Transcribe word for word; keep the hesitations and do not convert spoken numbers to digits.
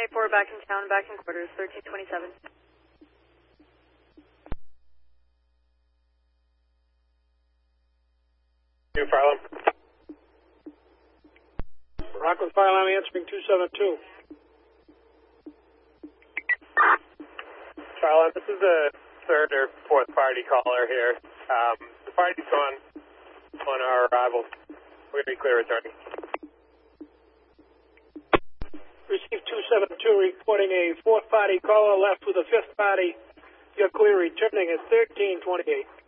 eight four back in town, back in quarters, thirteen twenty-seven. New fire alarm. Rockland Fire Alarm answering two seven two. Fire alarm, this is the third or fourth party caller here. Um, the party's gone on our arrival. We're going to be clear returning. Received two seven two reporting a fourth party caller left with a fifth party. You're clear returning at thirteen twenty-eight.